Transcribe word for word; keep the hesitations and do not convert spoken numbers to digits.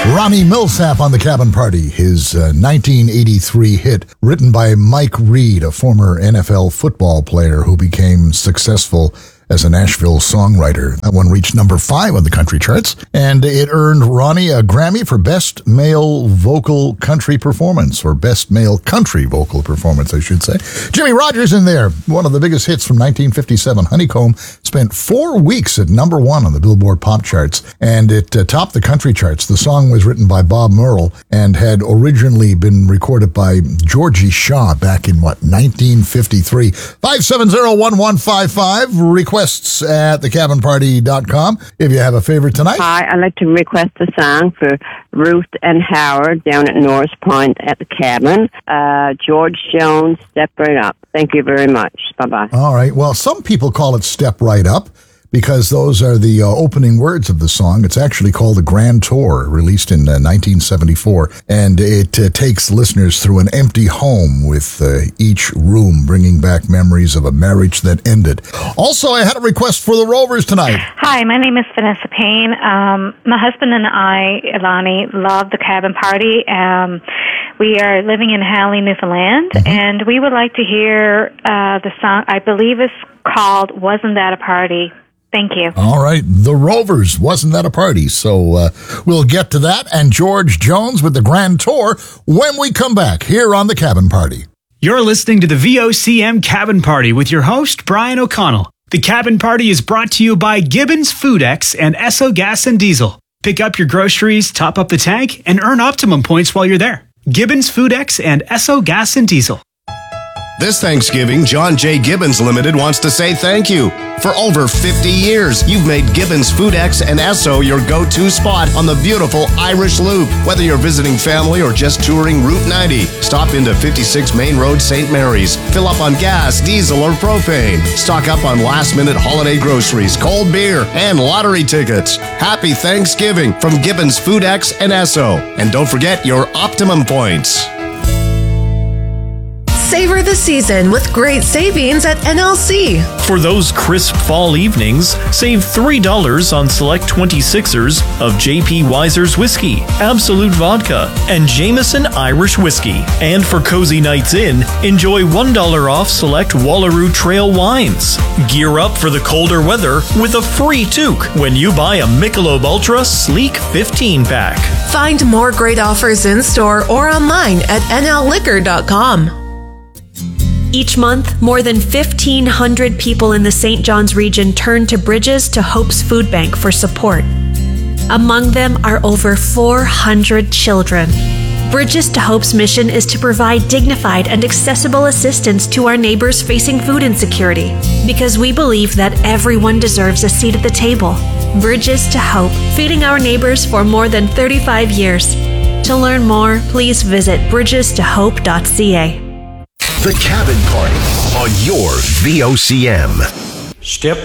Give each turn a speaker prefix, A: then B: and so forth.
A: Ronnie Milsap on The Cabin Party, his uh, nineteen eighty-three hit, written by Mike Reed, a former N F L football player who became successful as a Nashville songwriter. That one reached number five on the country charts, and it earned Ronnie a Grammy for Best Male Vocal Country Performance, or Best Male Country Vocal Performance, I should say. Jimmie Rodgers in there, one of the biggest hits from nineteen fifty-seven. Honeycomb spent four weeks at number one on the Billboard pop charts, and it uh, topped the country charts. The song was written by Bob Merle and had originally been recorded by Georgie Shaw back in, what, nineteen fifty-three. five seven zero, one one five five. Requests at the cabin party dot com. If you have a favorite tonight.
B: Hi, I'd like to request a song for Ruth and Howard down at Norris Point at the cabin. Uh, George Jones, Step Right Up. Thank you very much. Bye-bye.
A: All right. Well, some people call it Step Right Up because those are the uh, opening words of the song. It's actually called The Grand Tour, released in uh, nineteen seventy-four, and it uh, takes listeners through an empty home, with uh, each room bringing back memories of a marriage that ended. Also, I had a request for the Rovers tonight.
C: Hi, my name is Vanessa Payne. Um, my husband and I, Ilani, love The Cabin Party. Um, we are living in Halley, Newfoundland, mm-hmm. and we would like to hear uh, the song, I believe it's called Wasn't That a Party? Thank you.
A: All right. The Rovers, Wasn't That a Party? So uh, we'll get to that and George Jones with The Grand Tour when we come back here on The Cabin Party.
D: You're listening to the V O C M Cabin Party with your host, Brian O'Connell. The Cabin Party is brought to you by Gibbons FoodX and Esso Gas and Diesel. Pick up your groceries, top up the tank, and earn optimum points while you're there. Gibbons FoodX and Esso Gas and Diesel.
E: This Thanksgiving, John J. Gibbons Limited wants to say thank you. For over fifty years, you've made Gibbons FoodX and Esso your go-to spot on the beautiful Irish Loop. Whether you're visiting family or just touring Route ninety, stop into fifty-six Main Road, Saint Mary's. Fill up on gas, diesel, or propane. Stock up on last-minute holiday groceries, cold beer, and lottery tickets. Happy Thanksgiving from Gibbons FoodX and Esso. And don't forget your optimum points.
F: Savor the season with great savings at N L C.
G: For those crisp fall evenings, save three dollars on select twenty-sixers of J P Weiser's Whiskey, Absolute Vodka, and Jameson Irish Whiskey. And for cozy nights in, enjoy one dollar off select Wallaroo Trail wines. Gear up for the colder weather with a free toque when you buy a Michelob Ultra Sleek fifteen pack.
F: Find more great offers in store or online at N L liquor dot com.
H: Each month, more than fifteen hundred people in the Saint John's region turn to Bridges to Hope's Food Bank for support. Among them are over four hundred children. Bridges to Hope's mission is to provide dignified and accessible assistance to our neighbors facing food insecurity, because we believe that everyone deserves a seat at the table. Bridges to Hope, feeding our neighbors for more than thirty-five years. To learn more, please visit bridges to hope dot c a.
I: The Cabin Party on your V O C M.
J: Step